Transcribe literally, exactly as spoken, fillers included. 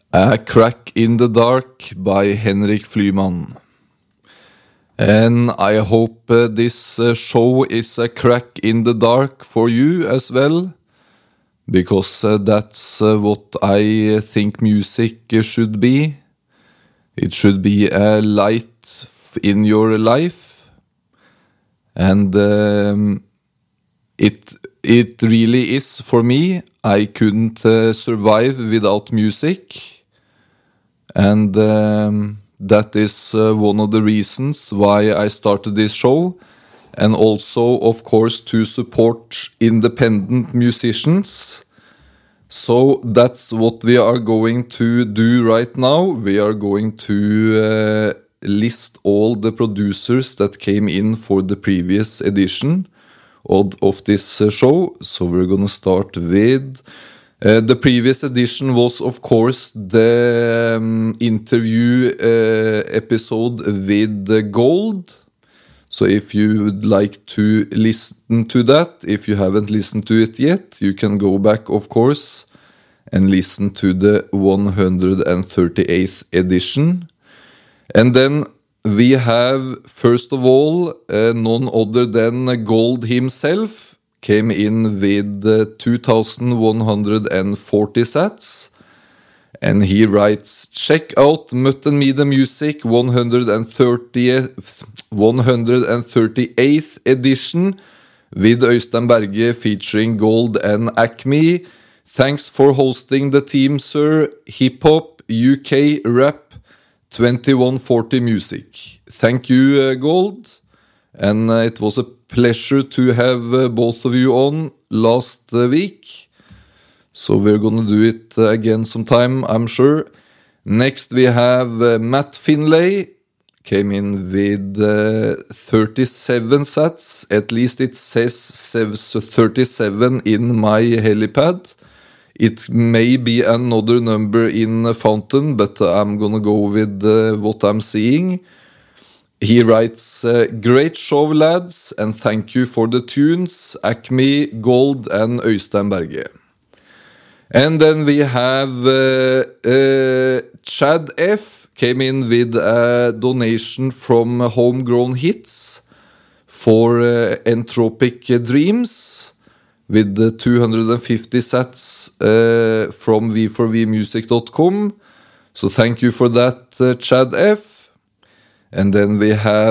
A Crack in the Dark by Henrik Flyman. And I hope uh, this uh, show is a crack in the dark for you as well, because uh, that's uh, what I think music uh, should be. It should be a light f- in your life, and um, it it really is for me. I couldn't uh, survive without music. And um, that is uh, one of the reasons why I started this show. And also, of course, to support independent musicians. So that's what we are going to do right now. We are going to uh, list all the producers that came in for the previous edition of, of this uh, show. So we're going to start with... Uh, the previous edition was, of course, the um, interview uh, episode with uh, Gold. So if you would like to listen to that, if you haven't listened to it yet, you can go back, of course, and listen to the one hundred thirty-eighth edition. And then we have, first of all, uh, none other than Gold himself. Came in with uh, two thousand one hundred forty sats, and he writes, check out Mutton Me The Music one hundred thirtieth, one hundred thirty-eighth edition with Øystein Berge featuring Gold and Acme. Thanks for hosting the team, sir. Hip-hop, U K, rap, twenty-one forty music. Thank you, uh, Gold. And uh, it was a pleasure to have uh, both of you on last uh, week. So we're gonna do it uh, again sometime, I'm sure. Next we have uh, Matt Finlay. Came in with uh, thirty-seven sats. At least it says thirty-seven in my helipad. It may be another number in uh, Fountain, but I'm gonna go with uh, what I'm seeing. He writes, uh, great show, lads, and thank you for the tunes, Acme, Gold, and Øystein Berge. And then we have uh, uh, Chad F. came in with a donation from Homegrown Hits for uh, Entropic Dreams with the two hundred fifty sats uh, from v four v music dot com. So thank you for that, uh, Chad F. And then we have